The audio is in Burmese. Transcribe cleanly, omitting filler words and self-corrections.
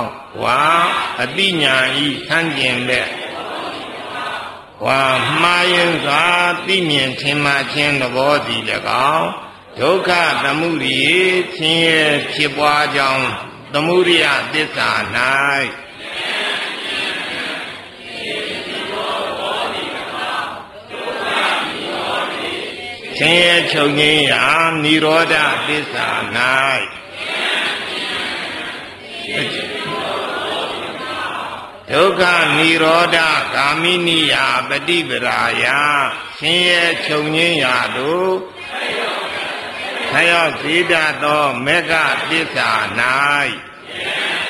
ဝါအတိညာဤဆန်းကျင်တဲ့ဝါမှားရင်စွာသိမြင်ထင်မှခြင်းသဘောသည်၎င်းဒုက္ခသမုဒိယဆင်းရဲဖြစ်ပွားကြောင်းသမုဒိယသစ္စာ၌ဆင်းရဲချုပ်ငြိမ်းရာនិရောဓသစ္စာ၌ဒုက္ခនិရောဓဂာမိနိယပฏิပရာယဆင်းရဲချုပ်ငြိမ်းရာတို့ဆရောက်စေတတ်သောမေဃသစ္စာ၌